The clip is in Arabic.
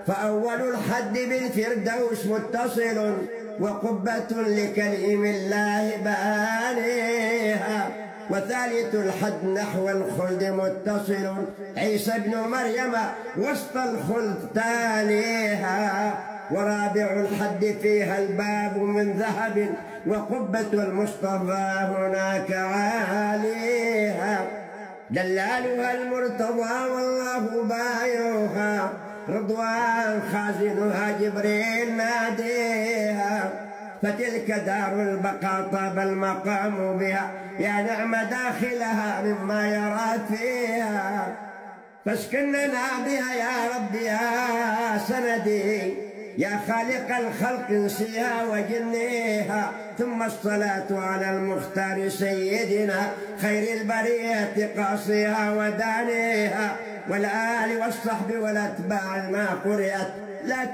فأول الحد بالفردوس متصل، وقبة لكلم الله بانيها، وثالث الحد نحو الخلد متصل، عيسى ابن مريم وسط الخلد تاليها، ورابع الحد فيها الباب من ذهب، وقبة المصطفى هناك عاليها، دلالها المرتضى والله بايعها، رضوان خازنها جبريل ناديها، فتلك دار البقاء طاب المقام بها، يا نعم داخلها مما يرى فيها، فاسكننا بها يا رب يا سندي، يا خالق الخلق انسيها وجنيها، ثم الصلاة على المختار سيدنا خير البرية قاصيها ودانيها، والآل والصحب والأتباع ما قرئت لا